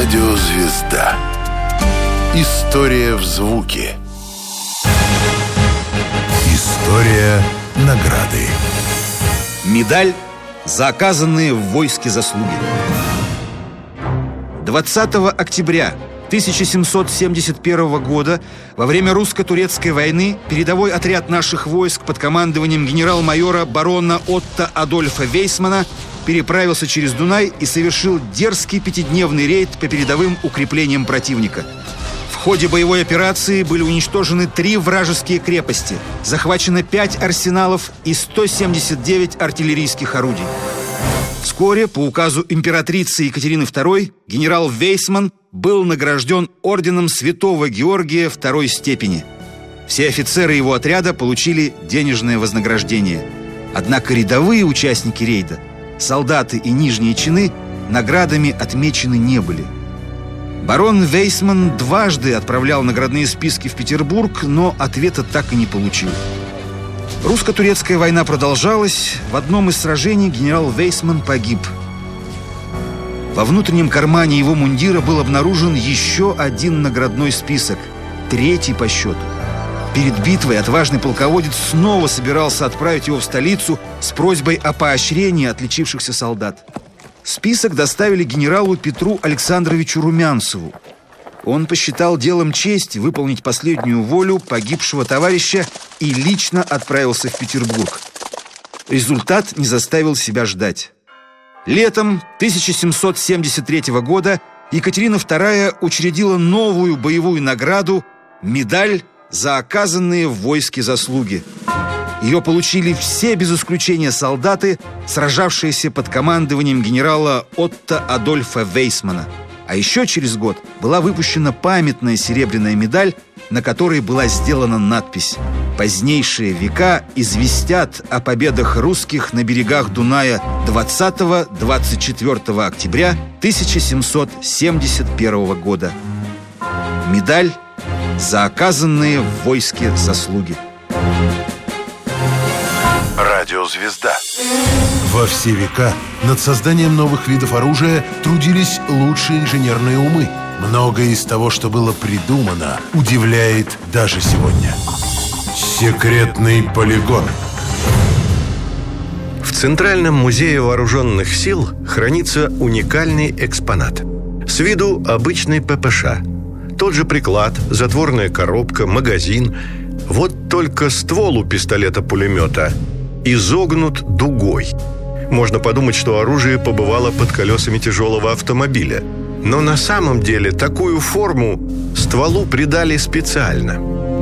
Радиозвезда. История в звуке. История награды. Медаль за оказанные в войске заслуги. 20 октября 1771 года во время русско-турецкой войны передовой отряд наших войск под командованием генерал-майора барона Отто Адольфа Вейсмана переправился через Дунай и совершил дерзкий пятидневный рейд по передовым укреплениям противника. В ходе боевой операции были уничтожены 3 вражеские крепости, захвачено 5 арсеналов и 179 артиллерийских орудий. Вскоре, по указу императрицы Екатерины II, генерал Вейсман был награжден орденом Святого Георгия II степени. Все офицеры его отряда получили денежное вознаграждение. Однако рядовые участники рейда, солдаты и нижние чины, наградами отмечены не были. Барон Вейсман дважды отправлял наградные списки в Петербург, но ответа так и не получил. Русско-турецкая война продолжалась. В одном из сражений генерал Вейсман погиб. Во внутреннем кармане его мундира был обнаружен еще один наградной список, 3-й по счету. Перед битвой отважный полководец снова собирался отправить его в столицу с просьбой о поощрении отличившихся солдат. Список доставили генералу Петру Александровичу Румянцеву. Он посчитал делом чести выполнить последнюю волю погибшего товарища и лично отправился в Петербург. Результат не заставил себя ждать. Летом 1773 года Екатерина II учредила новую боевую награду «Медаль за оказанные в войске заслуги». Ее получили все без исключения солдаты, сражавшиеся под командованием генерала Отто Адольфа Вейсмана. А еще через год была выпущена памятная серебряная медаль, на которой была сделана надпись: «Позднейшие века известят о победах русских на берегах Дуная 20-24 октября 1771 года». Медаль за оказанные в войске заслуги. Радиозвезда. Во все века над созданием новых видов оружия трудились лучшие инженерные умы. Многое из того, что было придумано, удивляет даже сегодня. Секретный полигон. В Центральном музее вооруженных сил хранится уникальный экспонат. С виду обычный ППШ. Тот же приклад, затворная коробка, магазин. Вот только ствол у пистолета-пулемета изогнут дугой. Можно подумать, что оружие побывало под колесами тяжелого автомобиля. Но на самом деле такую форму стволу придали специально.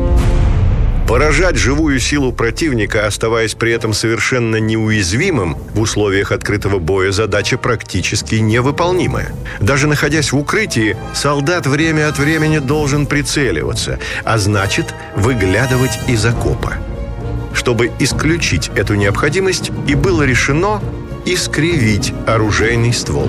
Поражать живую силу противника, оставаясь при этом совершенно неуязвимым в условиях открытого боя, задача практически невыполнимая. Даже находясь в укрытии, солдат время от времени должен прицеливаться, а значит, выглядывать из окопа. Чтобы исключить эту необходимость, и было решено искривить оружейный ствол.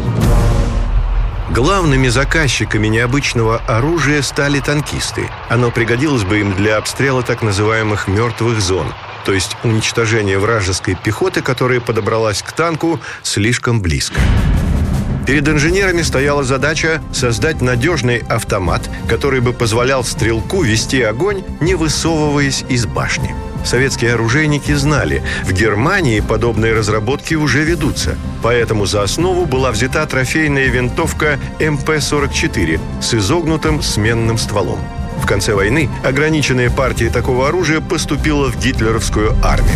Главными заказчиками необычного оружия стали танкисты. Оно пригодилось бы им для обстрела так называемых «мертвых зон», то есть уничтожения вражеской пехоты, которая подобралась к танку слишком близко. Перед инженерами стояла задача создать надежный автомат, который бы позволял стрелку вести огонь, не высовываясь из башни. Советские оружейники знали, в Германии подобные разработки уже ведутся. Поэтому за основу была взята трофейная винтовка МП-44 с изогнутым сменным стволом. В конце войны ограниченная партия такого оружия поступила в гитлеровскую армию.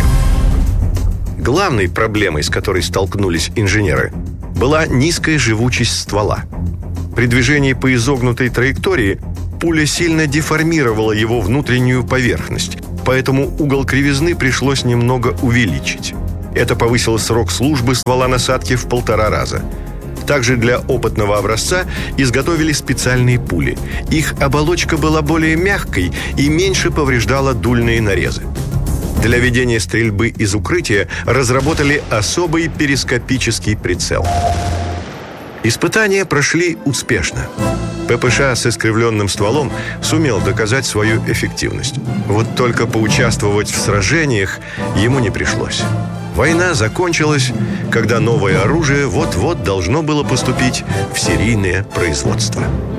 Главной проблемой, с которой столкнулись инженеры, была низкая живучесть ствола. При движении по изогнутой траектории пуля сильно деформировала его внутреннюю поверхность, поэтому угол кривизны пришлось немного увеличить. Это повысило срок службы ствола насадки в 1,5 раза. Также для опытного образца изготовили специальные пули. Их оболочка была более мягкой и меньше повреждала дульные нарезы. Для ведения стрельбы из укрытия разработали особый перископический прицел. Испытания прошли успешно. ППШ с искривленным стволом сумел доказать свою эффективность. Вот только поучаствовать в сражениях ему не пришлось. Война закончилась, когда новое оружие вот-вот должно было поступить в серийное производство.